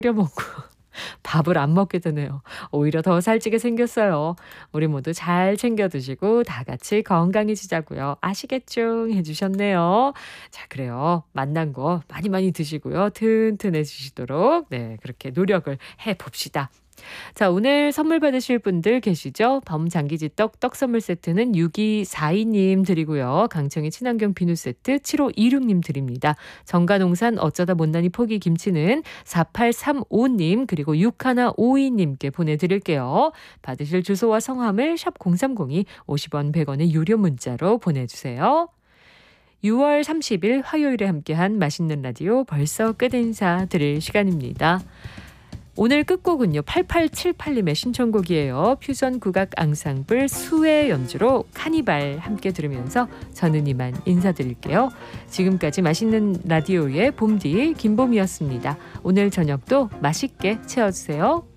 끓여 먹고 밥을 안 먹게 되네요. 오히려 더 살찌게 생겼어요. 우리 모두 잘 챙겨 드시고 다 같이 건강해지자고요. 아시겠죠? 해 주셨네요. 자, 그래요. 맛난 거 많이 많이 드시고요. 튼튼해지시도록 네, 그렇게 노력을 해 봅시다. 자, 오늘 선물 받으실 분들 계시죠? 범장기지떡 떡 선물 세트는 6242님 드리고요. 강청의 친환경 비누 세트 7526님 드립니다. 정가농산 어쩌다 못난이 포기 김치는 4835님 그리고 6152님께 보내드릴게요. 받으실 주소와 성함을 샵 0302 50원 100원의 유료 문자로 보내주세요. 6월 30일 화요일에 함께한 맛있는 라디오 벌써 끝 인사 드릴 시간입니다. 오늘 끝곡은요. 8878님의 신청곡이에요. 퓨전 국악 앙상블 수의 연주로 카니발 함께 들으면서 저는 이만 인사드릴게요. 지금까지 맛있는 라디오의 봄디 김봄이었습니다. 오늘 저녁도 맛있게 채워주세요.